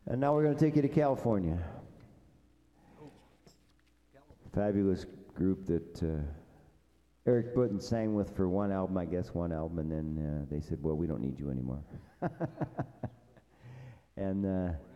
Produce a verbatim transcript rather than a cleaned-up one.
And now we're going to take you to California. Fabulous group that uh, Eric Button sang with for one album, I guess one album, and then uh, they said, well, we don't need you anymore. and uh,